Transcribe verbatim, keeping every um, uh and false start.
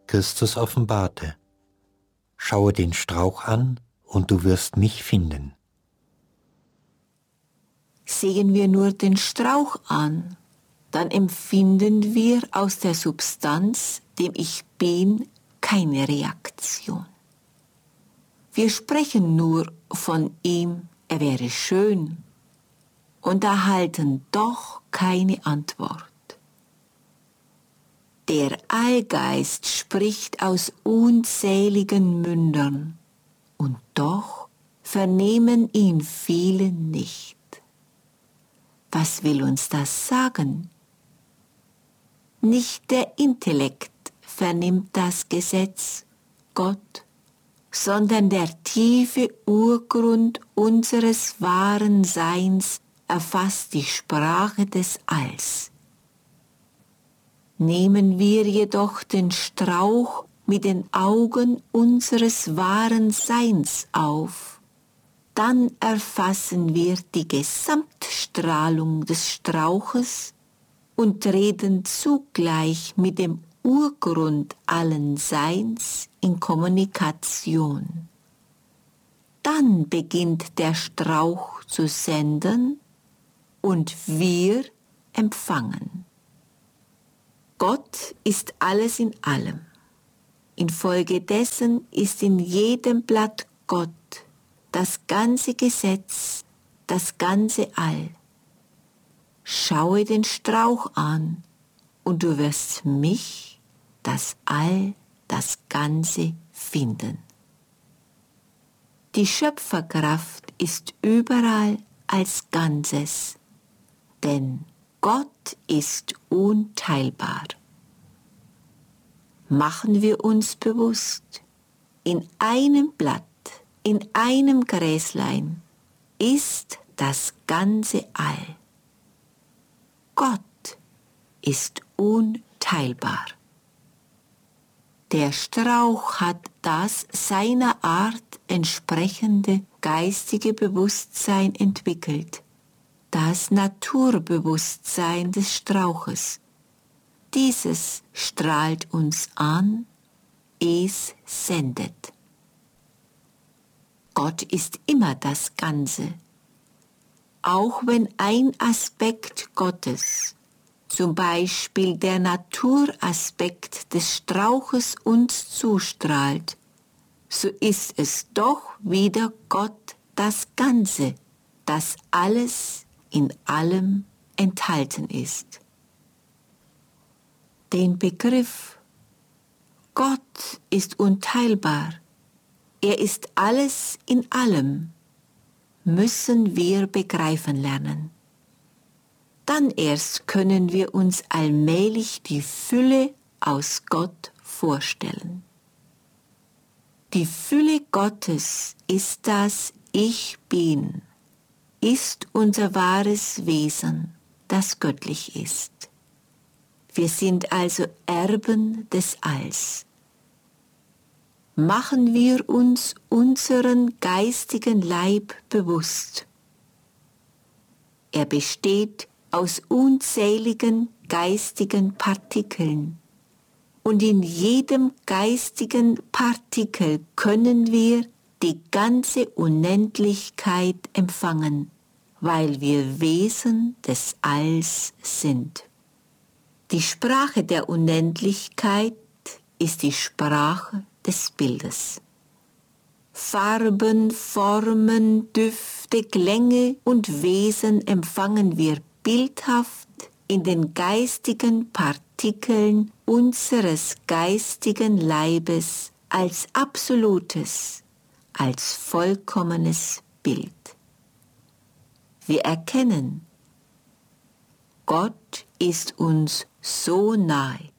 Christus offenbarte: Schaue den Strauch an, und du wirst mich finden. Sehen wir nur den Strauch an, dann empfinden wir aus der Substanz, dem Ich Bin, keine Reaktion. Wir sprechen nur von ihm, er wäre schön, und erhalten doch keine Antwort. Der Allgeist spricht aus unzähligen Mündern, und doch vernehmen ihn viele nicht. Was will uns das sagen? Nicht der Intellekt vernimmt das Gesetz, Gott, sondern der tiefe Urgrund unseres wahren Seins erfasst die Sprache des Alls. Nehmen wir jedoch den Strauch mit den Augen unseres wahren Seins auf, dann erfassen wir die Gesamtstrahlung des Strauches und treten zugleich mit dem Urgrund allen Seins in Kommunikation. Dann beginnt der Strauch zu senden und wir empfangen. Gott ist alles in allem. Infolgedessen ist in jedem Blatt Gott, das ganze Gesetz, das ganze All. Schaue den Strauch an, und du wirst mich, das All, das Ganze finden. Die Schöpferkraft ist überall als Ganzes, denn Gott ist unteilbar. Machen wir uns bewusst, in einem Blatt, in einem Gräslein ist das ganze All. Gott ist unteilbar. Der Strauch hat das seiner Art entsprechende geistige Bewusstsein entwickelt, das Naturbewusstsein des Strauches. Dieses strahlt uns an, es sendet. Gott ist immer das Ganze. Auch wenn ein Aspekt Gottes, zum Beispiel der Naturaspekt des Strauches, uns zustrahlt, so ist es doch wieder Gott das Ganze, das alles in allem enthalten ist. Den Begriff Gott ist unteilbar, er ist alles in allem, müssen wir begreifen lernen. Dann erst können wir uns allmählich die Fülle aus Gott vorstellen. Die Fülle Gottes ist das Ich Bin, ist unser wahres Wesen, das göttlich ist. Wir sind also Erben des Alls. Machen wir uns unseren geistigen Leib bewusst. Er besteht aus unzähligen geistigen Partikeln, und in jedem geistigen Partikel können wir die ganze Unendlichkeit empfangen, weil wir Wesen des Alls sind. Die Sprache der Unendlichkeit ist die Sprache des Bildes. Farben, Formen, Düfte, Klänge und Wesen empfangen wir bildhaft in den geistigen Partikeln unseres geistigen Leibes als absolutes, als vollkommenes Bild. Wir erkennen, Gott ist uns so nahe.